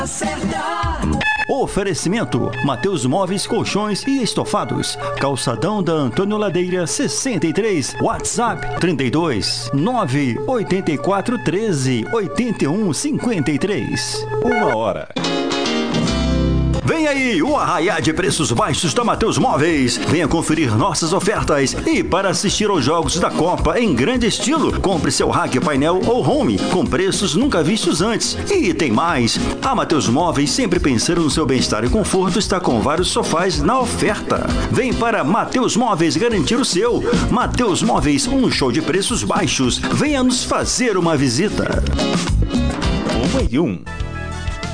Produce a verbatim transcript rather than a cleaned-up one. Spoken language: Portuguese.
Oferecimento: Mateus Móveis, Colchões e Estofados. Calçadão da Antônio Ladeira, sessenta e três. WhatsApp: trinta e dois, nove oito quatro, treze, oitenta e um, cinquenta e três. Uma hora. Vem aí o arraiá de preços baixos da Mateus Móveis. Venha conferir nossas ofertas e para assistir aos jogos da Copa em grande estilo, compre seu rack, painel ou home com preços nunca vistos antes. E tem mais, a Mateus Móveis, sempre pensando no seu bem-estar e conforto, está com vários sofás na oferta. Vem para Mateus Móveis garantir o seu. Mateus Móveis, um show de preços baixos. Venha nos fazer uma visita. Uma e um.